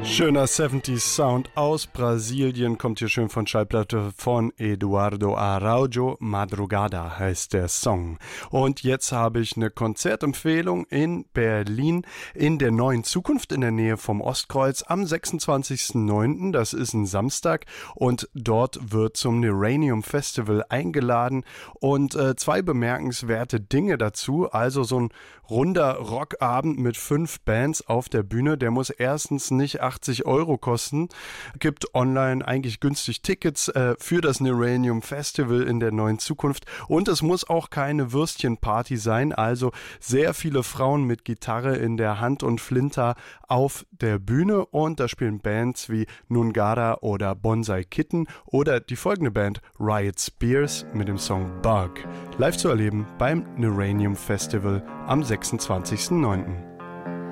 Schöner 70s Sound aus Brasilien, kommt hier schön von Schallplatte von Eduardo Araujo. Madrugada heißt der Song. Und jetzt habe ich eine Konzertempfehlung in Berlin in der Neuen Zukunft in der Nähe vom Ostkreuz am 26.09. Das ist ein Samstag und dort wird zum Neranium Festival eingeladen und zwei bemerkenswerte Dinge dazu. Also so ein runder Rockabend mit 5 Bands auf der Bühne, der muss erstens nicht 80 € kosten, gibt online eigentlich günstig Tickets für das Neranium Festival in der Neuen Zukunft und es muss auch keine Würstchenparty sein, also sehr viele Frauen mit Gitarre in der Hand und Flinter auf der Bühne und da spielen Bands wie Nungara oder Bonsai Kitten oder die folgende Band Riot Spears mit dem Song Bug. Live zu erleben beim Neranium Festival am 26.09.